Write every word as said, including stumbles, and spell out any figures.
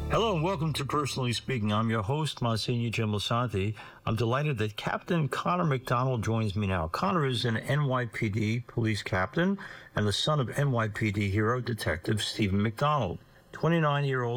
Hello and welcome to Personally Speaking. I'm your host, Monsignor Jim Lisanti. I'm delighted that Captain Connor McDonald joins me now. Connor is an N Y P D police captain and the son of N Y P D hero Detective Stephen McDonald. twenty-nine-year-old